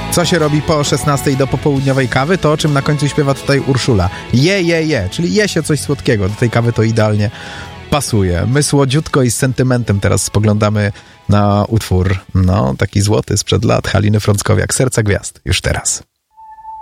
Co się robi po 16 do popołudniowej kawy? To, o czym na końcu śpiewa tutaj Urszula. Je, czyli je się coś słodkiego. Do tej kawy to idealnie pasuje. My słodziutko i z sentymentem teraz spoglądamy na utwór, taki złoty sprzed lat Haliny Frąckowiak, Serca Gwiazd, już teraz.